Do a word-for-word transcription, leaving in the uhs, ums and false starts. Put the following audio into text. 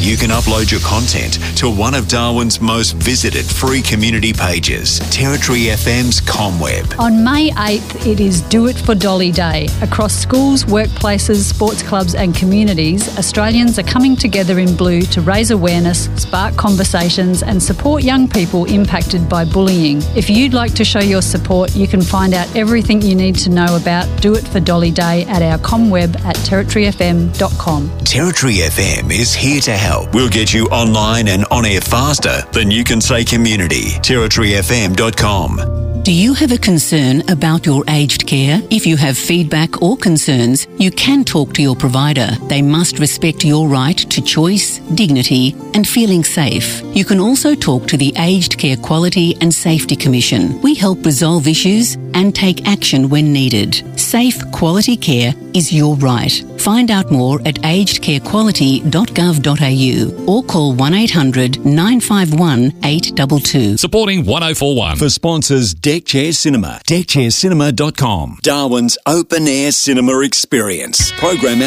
you can upload your content to one of Darwin's most visited free community pages, Territory F M's ComWeb. On May eighth, it is Do It for Dolly Day. Across schools, workplaces, sports clubs and communities, Australians are coming together in blue to raise awareness, spark conversations and support young people impacted by bullying. If you'd like to show your support, you can find out everything you need to know about Do It for Dolly Day at our ComWeb at territory f m dot com. Territory F M is here to help. We'll get you online and on air faster than you can say community. territory f m dot com. Do you have a concern about your aged care? If you have feedback or concerns, you can talk to your provider. They must respect your right to choice, dignity and feeling safe. You can also talk to the Aged Care Quality and Safety Commission. We help resolve issues and take action when needed. Safe, quality care is your right. Find out more at aged care quality dot gov dot a u or call one eight hundred nine five one eight two two. Supporting one oh four one. For sponsors Deck Chair Cinema, deck chair cinema dot com. Darwin's open air cinema experience. Program